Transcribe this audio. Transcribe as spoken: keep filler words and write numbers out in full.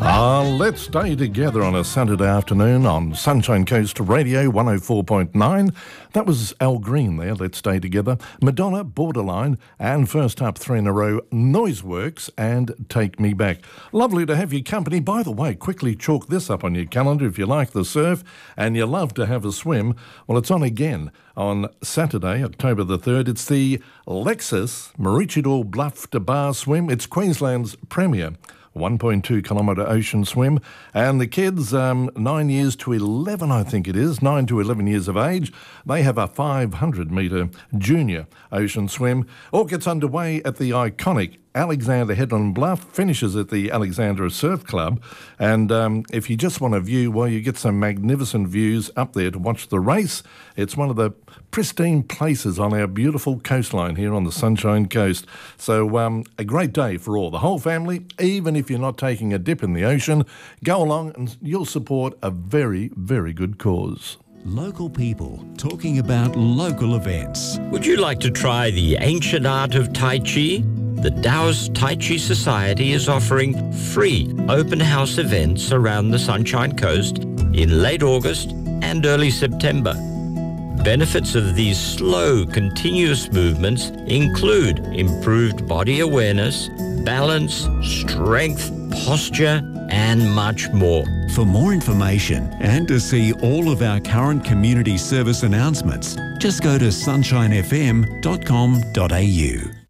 Uh, let's stay together on a Saturday afternoon on Sunshine Coast Radio one oh four point nine. That was Al Green there, Let's Stay Together. Madonna, Borderline, and first up three in a row, Noiseworks and Take Me Back. Lovely to have your company. By the way, quickly chalk this up on your calendar if you like the surf and you love to have a swim. Well, it's on again on Saturday, October the third. It's the Lexus Maroochydore Bluff to Bar Swim. It's Queensland's premier one point two kilometre ocean swim, and the kids, um, nine years to eleven, I think it is, nine to eleven years of age, they have a five hundred metre junior ocean swim. All gets underway at the iconic Alexander Headland Bluff, finishes at the Alexandra Surf Club, and um, if you just want a view, well, you get some magnificent views up there to watch the race. It's one of the pristine places on our beautiful coastline here on the Sunshine Coast. So um, a great day for all, the whole family. Even if you're not taking a dip in the ocean, go along and you'll support a very, very good cause. Local people talking about local events. Would you like to try the ancient art of Tai Chi? The Taoist Tai Chi Society is offering free open house events around the Sunshine Coast in late August and early September. Benefits of these slow, continuous movements include improved body awareness, balance, strength, posture, and much more. For more information and to see all of our current community service announcements, just go to sunshine f m dot com dot a u.